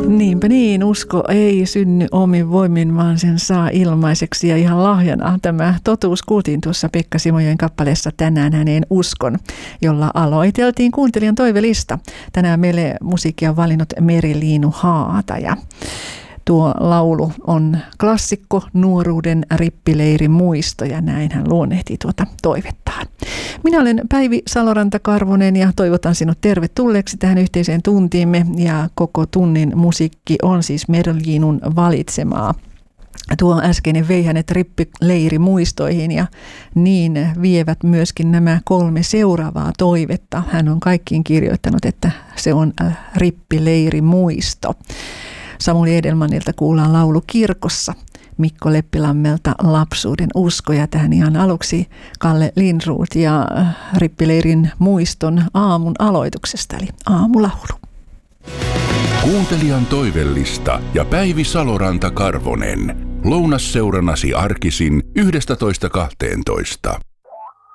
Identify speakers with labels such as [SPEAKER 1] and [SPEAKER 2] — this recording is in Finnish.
[SPEAKER 1] Niinpä niin, usko ei synny omin voimin, vaan sen saa ilmaiseksi ja ihan lahjana. Tämä totuus kuultiin tuossa Pekka Simojoen kappaleessa Tänään häneen uskon, jolla aloiteltiin kuuntelijan toivelista. Tänään meille musiikkia on valinnut Meri-Liinu Haataja. Tuo laulu on klassikko, nuoruuden rippileirin muisto, ja näin hän luonnehtii tuota toivettaan. Minä olen Päivi Saloranta-Karvonen ja toivotan sinut tervetulleeksi tähän yhteiseen tuntiimme, ja koko tunnin musiikki on siis Meri-Liinun valitsemaa. Tuo äskeinen vei hänet rippileirimuistoihin, ja niin vievät myöskin nämä 3 seuraavaa toivetta. Hän on kaikkiin kirjoittanut, että se on rippileirimuisto. Samuli Edelmanilta kuullaan laulu Kirkossa, Mikko Leppilammelta Lapsuuden usko, ja tähän ihan aluksi Kalle Lindroth ja rippileirin muiston aamun aloituksesta, eli aamulaulu.
[SPEAKER 2] Kuuntelijan toivellista ja Päivi Saloranta-Karvonen. Lounasseuranasi arkisin 11.12.